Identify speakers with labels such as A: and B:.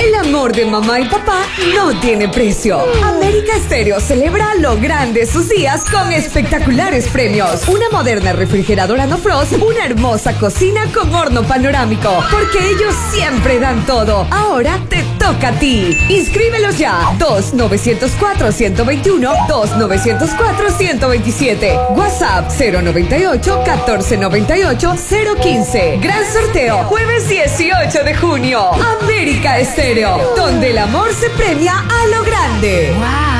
A: El amor de mamá y papá no tiene precio. América Estéreo celebra lo grande sus días con espectaculares premios. Una moderna refrigeradora no frost, una hermosa cocina con horno panorámico. Porque ellos siempre dan todo. Ahora te toca a ti. Inscríbelos ya. 2-904-121, 2-904-127. WhatsApp 098-1498-015. Gran sorteo, jueves 18 de junio. América Estéreo, donde el amor se premia a lo grande.
B: ¡Wow!